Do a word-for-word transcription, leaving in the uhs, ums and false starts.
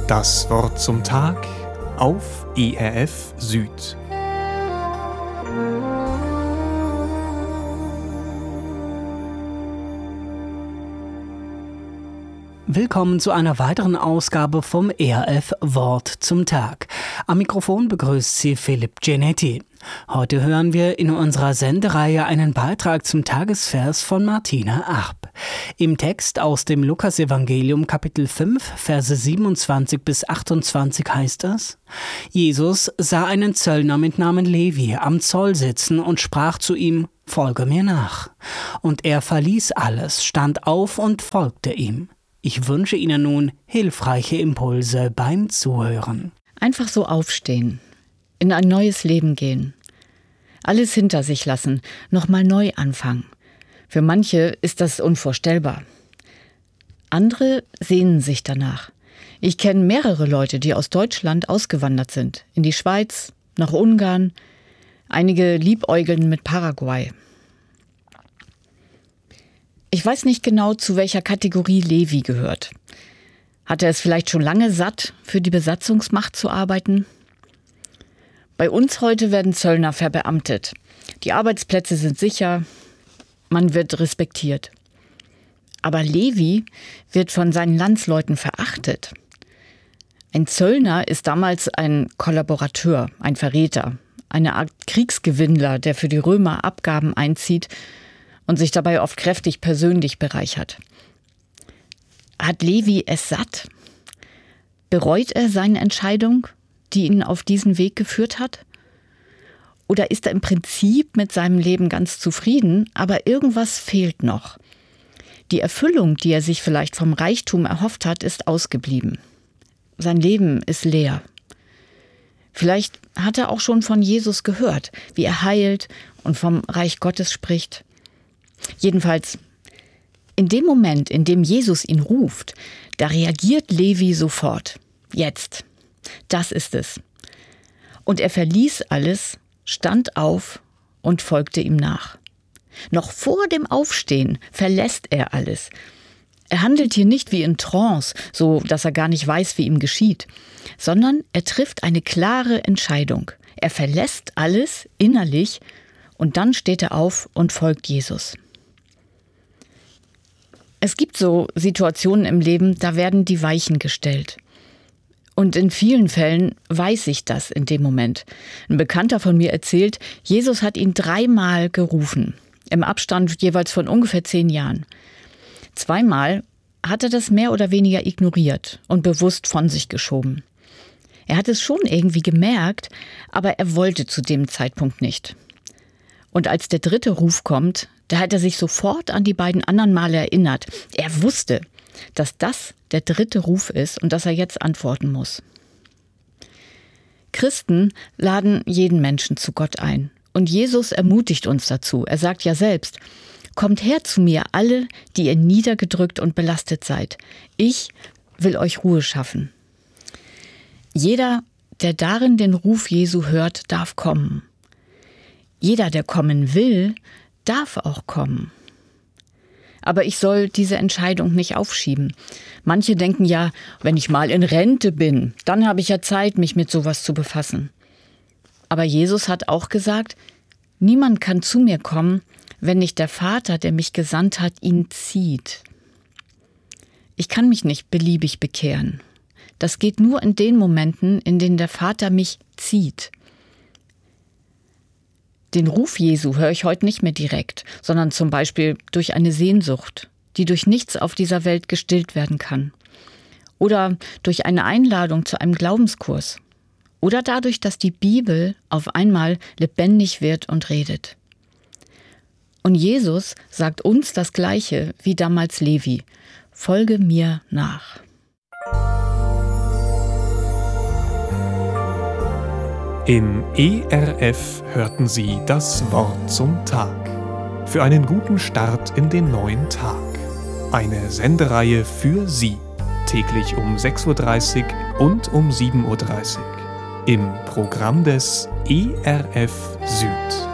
Das Wort zum Tag auf E R F Süd. Willkommen zu einer weiteren Ausgabe vom E R F Wort zum Tag. Am Mikrofon begrüßt Sie Philipp Genetti. Heute hören wir in unserer Sendereihe einen Beitrag zum Tagesvers von Martina Arp. Im Text aus dem Lukasevangelium Kapitel fünf, Verse siebenundzwanzig bis achtundzwanzig heißt es: Jesus sah einen Zöllner mit Namen Levi am Zoll sitzen und sprach zu ihm: Folge mir nach. Und er verließ alles, stand auf und folgte ihm. Ich wünsche Ihnen nun hilfreiche Impulse beim Zuhören. Einfach so aufstehen, in ein neues Leben gehen, alles hinter sich lassen, nochmal neu anfangen. Für manche ist das unvorstellbar. Andere sehnen sich danach. Ich kenne mehrere Leute, die aus Deutschland ausgewandert sind, in die Schweiz, nach Ungarn. Einige liebäugeln mit Paraguay. Ich weiß nicht genau, zu welcher Kategorie Levi gehört. Hat er es vielleicht schon lange satt, für die Besatzungsmacht zu arbeiten? Bei uns heute werden Zöllner verbeamtet. Die Arbeitsplätze sind sicher, man wird respektiert. Aber Levi wird von seinen Landsleuten verachtet. Ein Zöllner ist damals ein Kollaborateur, ein Verräter, eine Art Kriegsgewinnler, der für die Römer Abgaben einzieht und sich dabei oft kräftig persönlich bereichert. Hat Levi es satt? Bereut er seine Entscheidung, die ihn auf diesen Weg geführt hat? Oder ist er im Prinzip mit seinem Leben ganz zufrieden, aber irgendwas fehlt noch? Die Erfüllung, die er sich vielleicht vom Reichtum erhofft hat, ist ausgeblieben. Sein Leben ist leer. Vielleicht hat er auch schon von Jesus gehört, wie er heilt und vom Reich Gottes spricht. Jedenfalls, in dem Moment, in dem Jesus ihn ruft, da reagiert Levi sofort. Jetzt. Das ist es. Und er verließ alles, stand auf und folgte ihm nach. Noch vor dem Aufstehen verlässt er alles. Er handelt hier nicht wie in Trance, so dass er gar nicht weiß, wie ihm geschieht, sondern er trifft eine klare Entscheidung. Er verlässt alles innerlich und dann steht er auf und folgt Jesus. Es gibt so Situationen im Leben, da werden die Weichen gestellt. Und in vielen Fällen weiß ich das in dem Moment. Ein Bekannter von mir erzählt, Jesus hat ihn dreimal gerufen, im Abstand jeweils von ungefähr zehn Jahren. Zweimal hat er das mehr oder weniger ignoriert und bewusst von sich geschoben. Er hat es schon irgendwie gemerkt, aber er wollte zu dem Zeitpunkt nicht. Und als der dritte Ruf kommt, da hat er sich sofort an die beiden anderen Male erinnert. Er wusste, dass das der dritte Ruf ist und dass er jetzt antworten muss. Christen laden jeden Menschen zu Gott ein. Und Jesus ermutigt uns dazu. Er sagt ja selbst: Kommt her zu mir, alle, die ihr niedergedrückt und belastet seid. Ich will euch Ruhe schaffen. Jeder, der darin den Ruf Jesu hört, darf kommen. Jeder, der kommen will, darf auch kommen. Aber ich soll diese Entscheidung nicht aufschieben. Manche denken ja, wenn ich mal in Rente bin, dann habe ich ja Zeit, mich mit sowas zu befassen. Aber Jesus hat auch gesagt, niemand kann zu mir kommen, wenn nicht der Vater, der mich gesandt hat, ihn zieht. Ich kann mich nicht beliebig bekehren. Das geht nur in den Momenten, in denen der Vater mich zieht. Den Ruf Jesu höre ich heute nicht mehr direkt, sondern zum Beispiel durch eine Sehnsucht, die durch nichts auf dieser Welt gestillt werden kann. Oder durch eine Einladung zu einem Glaubenskurs. Oder dadurch, dass die Bibel auf einmal lebendig wird und redet. Und Jesus sagt uns das Gleiche wie damals Levi: Folge mir nach. Im E R F hörten Sie das Wort zum Tag. Für einen guten Start in den neuen Tag. Eine Sendereihe für Sie. Täglich um sechs Uhr dreißig und um sieben Uhr dreißig. Im Programm des E R F Süd.